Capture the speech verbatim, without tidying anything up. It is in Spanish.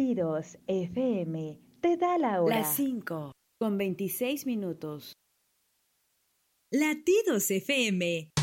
Latidos F M te da la hora. Las cinco con veintiséis minutos. Latidos F M.